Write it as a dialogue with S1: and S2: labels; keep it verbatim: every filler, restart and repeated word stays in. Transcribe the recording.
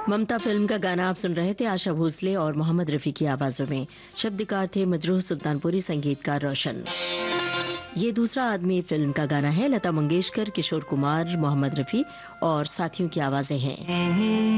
S1: ममता film का गाना आप सुन रहे थे आशा भोसले और मोहम्मद रफी की आवाजों में। शब्दकार थे मजरूह सुल्तानपुरी, संगीतकार रोशन। ये दूसरा आदमी फिल्म का गाना है। लता मंगेशकर, किशोर कुमार, मोहम्मद रफी और साथियों की आवाजें हैं।